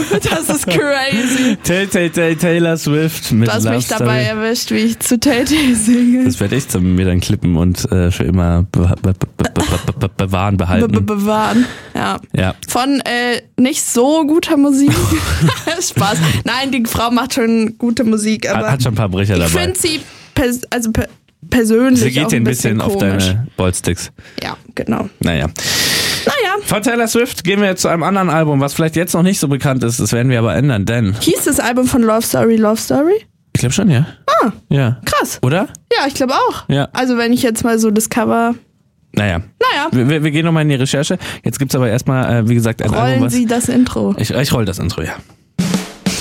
Das ist crazy. Taylor Swift mit Du hast Love mich Story. dabei erwischt, wie ich zu Tay-Tay singe. Das werde ich mir dann klippen und für immer bewahren, behalten. Bewahren. Ja. Von nicht so guter Musik. Spaß. Nein, die Frau macht schon gute Musik, aber Hat schon ein paar Brecher ich dabei. finde sie persönlich Sie geht auch dir ein bisschen auf komisch. deine Bolsticks. Ja, genau. Naja. Von Taylor Swift gehen wir jetzt zu einem anderen Album, was vielleicht jetzt noch nicht so bekannt ist. Das werden wir aber ändern, denn... Hieß das Album von Love Story Love Story? Ich glaube schon, ja. Ah, Ja. krass. Oder? Ja, ich glaube auch. Ja. Also wenn ich jetzt mal so das Cover... Naja. Wir gehen nochmal in die Recherche. Jetzt gibt's aber erstmal, wie gesagt, ein Album, Rollen was... Sie das Intro. Ich roll das Intro, ja.